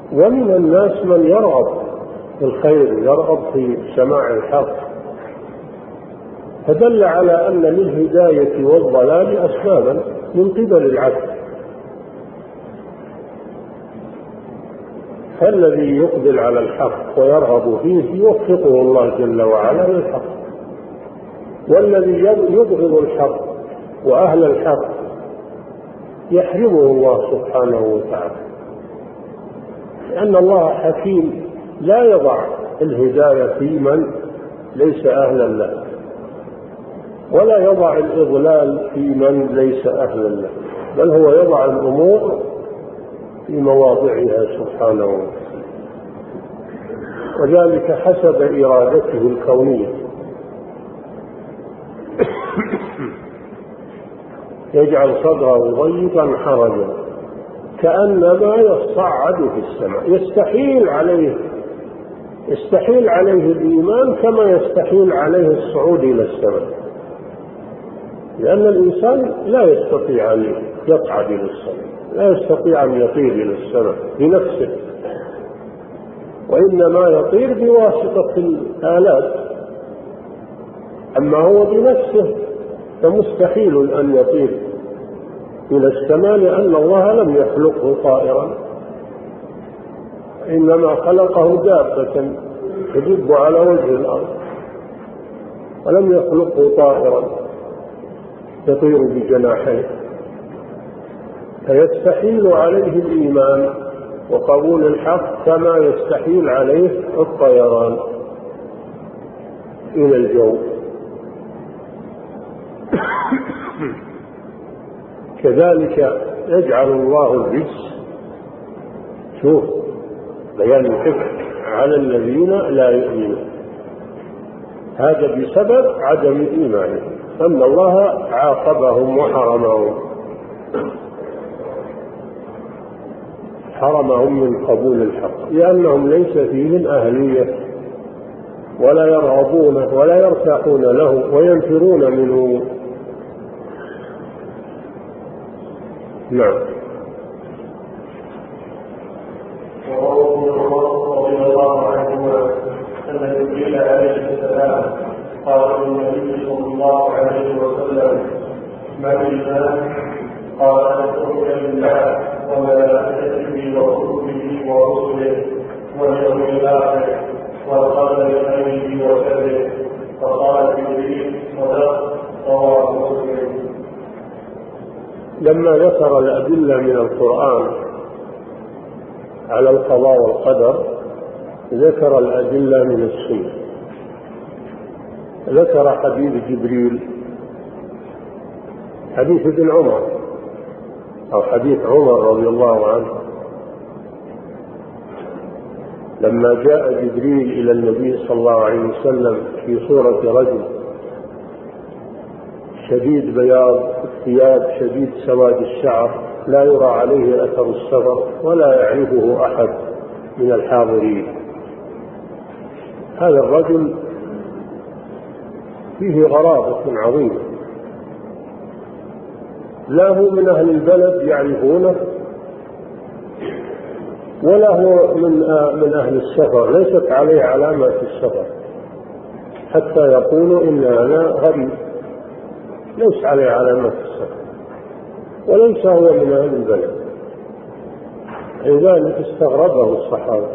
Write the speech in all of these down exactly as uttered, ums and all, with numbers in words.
ومن الناس من يرغب في الخير، يرغب في سماع الحق، فدل على أن للهداية والضلال أسبابا من قبل العبد، فالذي يقبل على الحق ويرغب فيه يوفقه الله جل وعلا للحق، والذي يبغض الحق وأهل الحق يحرمه الله سبحانه وتعالى، لأن الله حكيم لا يضع الهداية في من ليس أهلا له، ولا يضع الإضلال في من ليس أهلا له، بل هو يضع الأمور في مواضعها سبحانه وتعالى، وذلك حسب إرادته الكونية. يجعل صدره ضيقا حرجا كأنما يصعد في السماء، يستحيل عليه يستحيل عليه الإيمان كما يستحيل عليه الصعود إلى السماء، لأن الإنسان لا يستطيع أن يصعد إلى السماء، لا يستطيع أن يطير إلى السماء بنفسه، وإنما يطير بواسطة الآلات، أما هو بنفسه فمستحيل أن يطير إلى السماء، لأن الله لم يخلقه طائرا، إنما خلقه دابة تدب على وجه الأرض، ولم يخلقه طائرا يطير بجناحيه، فيستحيل عليه الإيمان وقبول الحق كما يستحيل عليه الطيران إلى الجو. كذلك يجعل الله الرجس، شوف بيان الحكم، على الذين لا يؤمنون، هذا بسبب عدم إيمانهم، أن الله عاقبهم وحرمهم حرمهم من قبول الحق، لأنهم ليس فيهم أهلية ولا يرغبونه ولا يرتاحون له وينفرون منه. نعم. رضي الله عنهما أن جبريل عليه السلام قال للنبي صلى الله عليه وسلم: ما الإيمان؟ قال: أن تؤمن بالله وملائكته وكتبه ورسله واليوم الآخر والقدر خيره وشره. فقال جبريل: صدق. رواه مسلم. لما ذكر الأدلة من القرآن على القضاء والقدر ذكر الأدلة من السنة، ذكر حديث جبريل، حديث ابن عمر أو حديث عمر رضي الله عنه لما جاء جبريل إلى النبي صلى الله عليه وسلم في صورة رجل شديد بياض الثياب شديد سواد الشعر، لا يرى عليه أثر السفر ولا يعرفه أحد من الحاضرين. هذا الرجل فيه غرابة عظيمة، لا هو من أهل البلد يعرفونه ولا هو من من أهل السفر، ليست عليه علامة السفر حتى يقولوا إن هذا غريب، ليس عليه علامة السفر وليس هو من أهل البلد، لذلك استغربه الصحابة.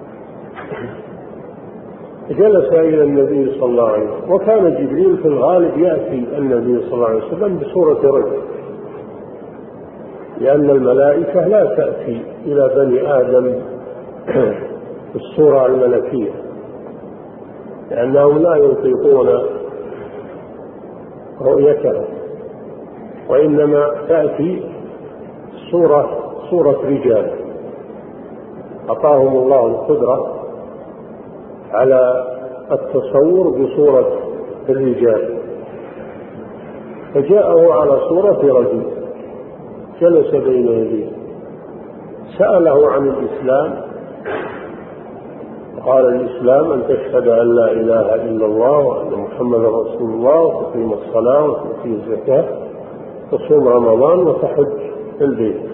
جلس إلى النبي صلى الله عليه وسلم، وكان جبريل في الغالب يأتي النبي صلى الله عليه وسلم بصورة رجل، لأن الملائكة لا تأتي إلى بني آدم بالصورة الملكية، لأنهم لا يطيقون رؤيتها، وإنما تأتي صورة صورة رجال أعطاهم الله القدرة على التصور بصورة الرجال، فجاءه على صورة رجل جلس بين يديه، سأله عن الإسلام، قال: الإسلام أن تشهد أن لا إله إلا الله وأن محمدا رسول الله وتقيم الصلاة وتؤتي الزكاة وتصوم رمضان وتحج البيت.